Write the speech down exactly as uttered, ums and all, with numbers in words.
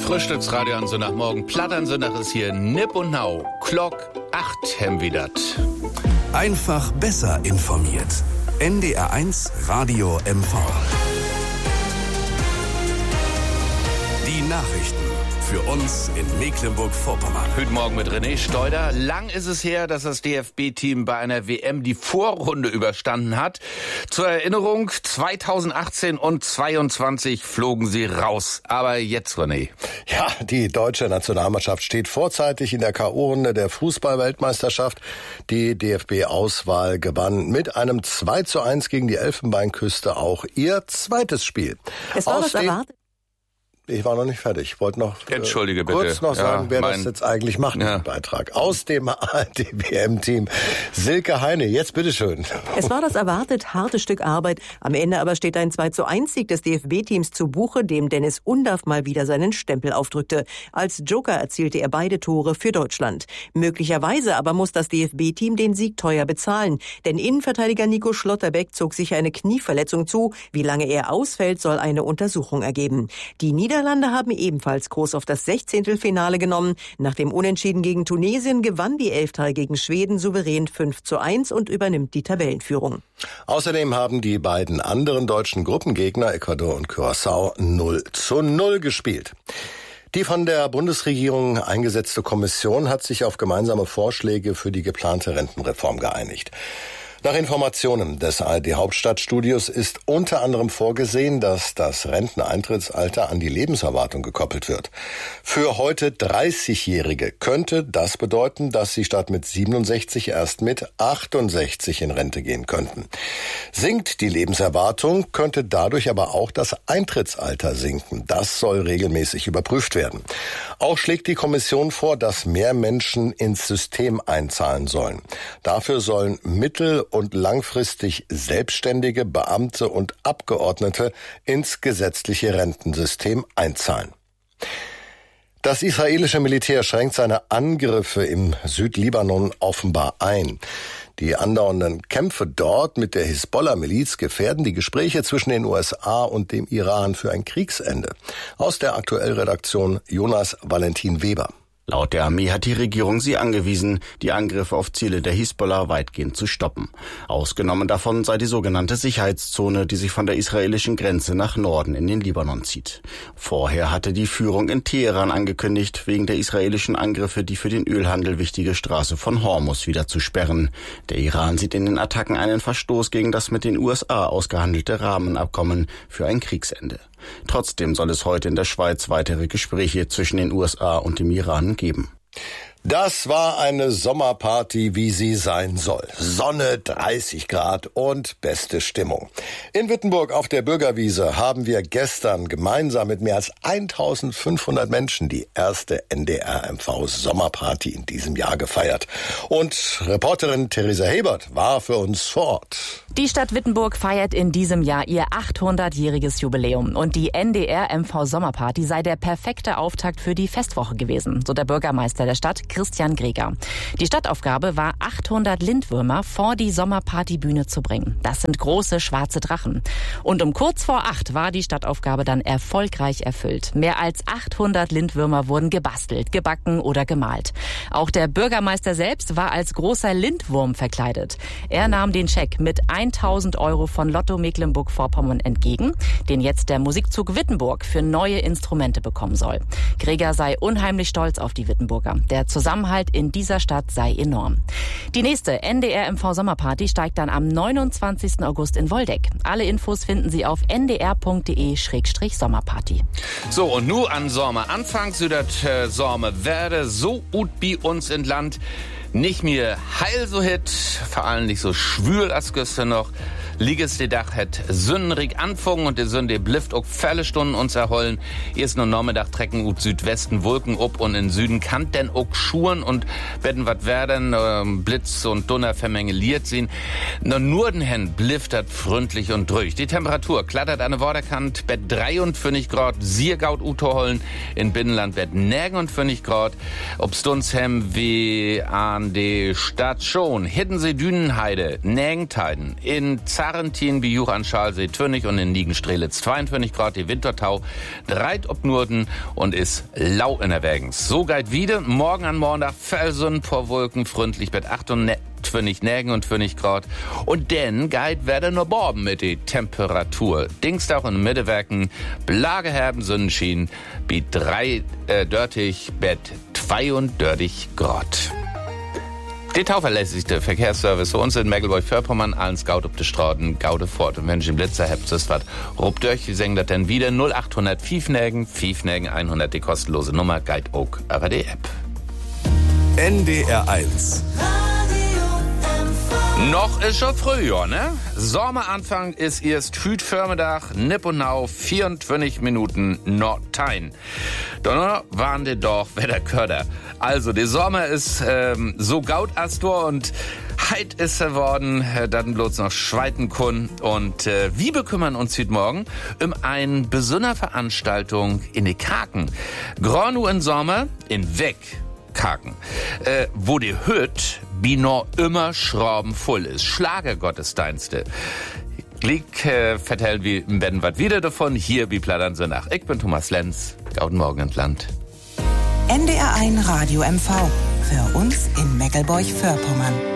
Frühstücksradio an Sonntagmorgen. Platt an Sonntag ist hier Nipp und Nau. Glock acht hem wie dat. Einfach besser informiert. N D R eins Radio M V. Die Nachrichten für uns in Mecklenburg-Vorpommern. Guten Morgen mit René Steuder. Lang ist es her, dass das D F B-Team bei einer W M die Vorrunde überstanden hat. Zur Erinnerung, zweitausendachtzehn und zweiundzwanzig flogen sie raus. Aber jetzt, René. Ja, die deutsche Nationalmannschaft steht vorzeitig in der K O-Runde der Fußball-Weltmeisterschaft. Die D F B-Auswahl gewann mit einem zwei zu eins gegen die Elfenbeinküste auch ihr zweites Spiel. Es war was erwartet. Ich war noch nicht fertig. Ich wollte noch Entschuldige, äh, kurz bitte. noch sagen, ja, wer mein... das jetzt eigentlich macht, ja. den Beitrag. Aus dem A R D-W M-Team. Silke Heine, jetzt bitteschön. Es war das erwartet harte Stück Arbeit. Am Ende aber steht ein zwei zu eins Sieg des D F B-Teams zu Buche, dem Dennis Undaff mal wieder seinen Stempel aufdrückte. Als Joker erzielte er beide Tore für Deutschland. Möglicherweise aber muss das D F B-Team den Sieg teuer bezahlen. Denn Innenverteidiger Nico Schlotterbeck zog sich eine Knieverletzung zu. Wie lange er ausfällt, soll eine Untersuchung ergeben. Die Die Niederlande haben ebenfalls Kurs auf das Sechzehntelfinale genommen. Nach dem Unentschieden gegen Tunesien gewann die Elftal gegen Schweden souverän fünf zu eins und übernimmt die Tabellenführung. Außerdem haben die beiden anderen deutschen Gruppengegner, Ecuador und Curaçao, null zu null gespielt. Die von der Bundesregierung eingesetzte Kommission hat sich auf gemeinsame Vorschläge für die geplante Rentenreform geeinigt. Nach Informationen des A R D-Hauptstadtstudios ist unter anderem vorgesehen, dass das Renteneintrittsalter an die Lebenserwartung gekoppelt wird. Für heute dreißigjährige könnte das bedeuten, dass sie statt mit siebenundsechzig erst mit achtundsechzig in Rente gehen könnten. Sinkt die Lebenserwartung, könnte dadurch aber auch das Eintrittsalter sinken. Das soll regelmäßig überprüft werden. Auch schlägt die Kommission vor, dass mehr Menschen ins System einzahlen sollen. Dafür sollen Mittel- und langfristig Selbstständige, Beamte und Abgeordnete ins gesetzliche Rentensystem einzahlen. Das israelische Militär schränkt seine Angriffe im Südlibanon offenbar ein. Die andauernden Kämpfe dort mit der Hisbollah-Miliz gefährden die Gespräche zwischen den U S A und dem Iran für ein Kriegsende. Aus der Aktuellredaktion Jonas Valentin Weber. Laut der Armee hat die Regierung sie angewiesen, die Angriffe auf Ziele der Hisbollah weitgehend zu stoppen. Ausgenommen davon sei die sogenannte Sicherheitszone, die sich von der israelischen Grenze nach Norden in den Libanon zieht. Vorher hatte die Führung in Teheran angekündigt, wegen der israelischen Angriffe die für den Ölhandel wichtige Straße von Hormuz wieder zu sperren. Der Iran sieht in den Attacken einen Verstoß gegen das mit den U S A ausgehandelte Rahmenabkommen für ein Kriegsende. Trotzdem soll es heute in der Schweiz weitere Gespräche zwischen den U S A und dem Iran geben. Das war eine Sommerparty, wie sie sein soll. Sonne, dreißig Grad und beste Stimmung. In Wittenburg auf der Bürgerwiese haben wir gestern gemeinsam mit mehr als eintausendfünfhundert Menschen die erste N D R M V Sommerparty in diesem Jahr gefeiert. Und Reporterin Theresa Hebert war für uns vor Ort. Die Stadt Wittenburg feiert in diesem Jahr ihr achthundertjähriges Jubiläum. Und die N D R M V Sommerparty sei der perfekte Auftakt für die Festwoche gewesen, so der Bürgermeister der Stadt, Christian Greger. Die Stadtaufgabe war, achthundert Lindwürmer vor die Sommerpartybühne zu bringen. Das sind große schwarze Drachen. Und um kurz vor acht war die Stadtaufgabe dann erfolgreich erfüllt. Mehr als achthundert Lindwürmer wurden gebastelt, gebacken oder gemalt. Auch der Bürgermeister selbst war als großer Lindwurm verkleidet. Er nahm den Scheck mit tausend Euro von Lotto Mecklenburg-Vorpommern entgegen, den jetzt der Musikzug Wittenburg für neue Instrumente bekommen soll. Greger sei unheimlich stolz auf die Wittenburger. Der Zusammenhalt in dieser Stadt sei enorm. Die nächste N D R M V Sommerparty steigt dann am neunundzwanzigsten August in Woldeck. Alle Infos finden Sie auf n d r punkt d e slash sommerparty. So, und nu an Sommer. Anfang südert äh, Sommer werde so ut bi uns in Land. Nicht mehr heil so hit, vor allem nicht so schwül als gestern noch. Liges de Dach het sündenrig anfangen und de Sünde blifft auch viele Stunden uns erholen. Erst nur Nachmittag trecken ut Südwesten Wolken up und in Süden kann denn auch schuren und werden wat werden, ähm, Blitz und Donner vermengeliert sehen. Nur Norden hen bliftert freundlich und durch. Die Temperatur klattert an der Vorderkant, bet dreiundfünfzig Grad, Siergaut Utohollen, in Binnenland wird negenundfünfzig Grad, ob Stunshem wie an die Stadt schon, Hiddensee Dünenheide, Nägentheiden, in Zack Farentin, Bijuch an Schalsee, Twünnig und in Nigen-Strelitz zweiundfünfzig Grad, die Wintertau dreit ob Nurden und ist lau in der Wägens. So geht wieder, morgen an Montag Felsen, vor Wolken, freundlich mit achtundzwanzig Nägen und fünfzig Grad. Und dann geht werden nur Borben mit der Temperatur. Dienstag in den Mittelwerken, Blageherben, Sonnenschien, wie drei, äh, dörtig, Bett zweiunddörtig Grad. Der tauverlässigste Verkehrsservice für uns in Mecklenburg-Vorpommern, allen Scout auf der Straßen, Gaude fort. Und wenn ich im Blitzer habt, das was rupt euch, wir singen das dann wieder null achthundert fünf Nägen, fünf Nägen hundert, die kostenlose Nummer, Guide auch über die App. N D R eins. Noch ist schon Frühjahr, ne? Sommeranfang ist erst hüt Vormittag, nipp und nau, vierundzwanzig Minuten Nordtein. Dann waren die doch wieder Köder. Also, der Sommer ist ähm, so gaut Astor und heit ist er worden, äh, dann bloß noch schweiten kun. Und äh, wir bekümmern uns heute Morgen um eine besondere Veranstaltung in die Kaken. Granu in Sommer in Weg. Kaken, äh, wo die Hüt bino immer schraubenvoll ist. Schlagergottesdienste. Glick äh, vertellen wir im Betten was wieder davon. Hier wie plaudern sie nach. Ich bin Thomas Lenz. Guten Morgen ins Land. N D R eins Radio M V. Für uns in Meckelburg-Vorpommern.